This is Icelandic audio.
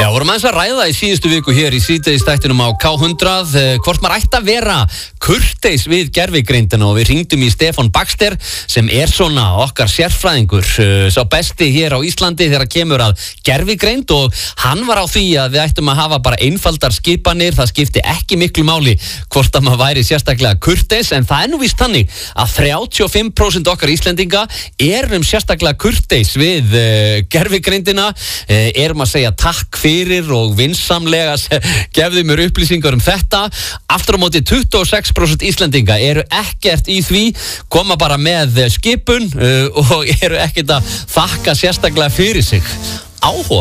vorum aðeins að ræða í síðustu viku hér í síðdegisþættinum á K100 hvort maður ætti að vera kurteis við gervigreindina og við hringdum í Stefán Baxter sem svona okkar sérfræðingur, sá besti hér á Íslandi þegar kemur að gervigreind og hann var á því að við ættum að hafa bara einfaldar skipanir, það skipti ekki miklu máli hvort að maður væri sérstaklega kurteis en það nú víst þannig að 35% okkar Íslendinga erum sérstaklega kurteis við gervigreindina, erum að segja takk fyrir og vinsamlega gefðu mér upplýsingar þetta. Aftur á móti 26% Íslendinga eru ekkert í því, koma bara með skipun og eru ekkert að þakka sérstaklega fyrir sig. Áhuga